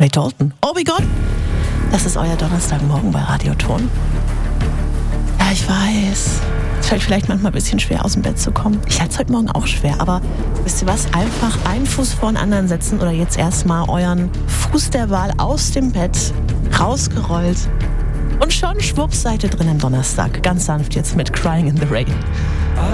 Ray Dalton. Oh my Gott. Das ist euer Donnerstagmorgen bei Radioton. Ja, ich weiß. Es fällt vielleicht manchmal ein bisschen schwer, aus dem Bett zu kommen. Ich hatte es heute Morgen auch schwer, aber wisst ihr was? Einfach einen Fuß vor den anderen setzen oder jetzt erstmal euren Fuß der Wahl aus dem Bett rausgerollt und schon schwupps seid ihr drin am Donnerstag. Ganz sanft jetzt mit Crying in the Rain.